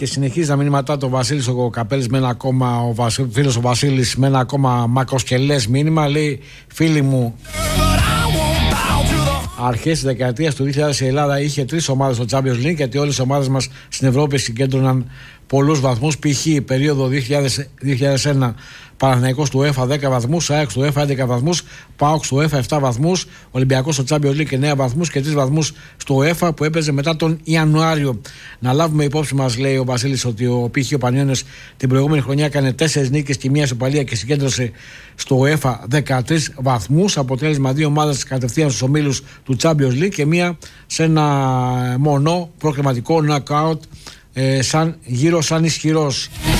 Και συνεχίζει να μηνύματά το Βασίλης ο Καπέλης με ένα ακόμα, ο φίλος ο Βασίλης με ένα ακόμα μακροσκελές μήνυμα. Λέει: φίλοι μου, αρχές της δεκαετίας του 2000 η Ελλάδα είχε 3 ομάδες στο Champions League, γιατί όλες οι ομάδες μας στην Ευρώπη συγκέντρωναν πολλούς βαθμούς. Π.χ. περίοδο 2000-2001 Παναθηναϊκός του UEFA 10 βαθμούς, ΑΕΚ του UEFA 11 βαθμούς, ΠΑΟΚ του UEFA 7 βαθμούς, Ολυμπιακός στο Champions League 9 βαθμούς και 3 βαθμούς στο UEFA που έπαιζε μετά τον Ιανουάριο. Να λάβουμε υπόψη μας, λέει ο Βασίλης, ότι ο Πανιώνιος την προηγούμενη χρονιά έκανε 4 νίκες και 1 ισοπαλία και συγκέντρωσε στο UEFA 13 βαθμούς. Αποτέλεσμα 2 ομάδες κατευθείαν στους ομίλους του Champions League και 1 σε ένα μονό προκριματικό knockout σαν ισχυρός.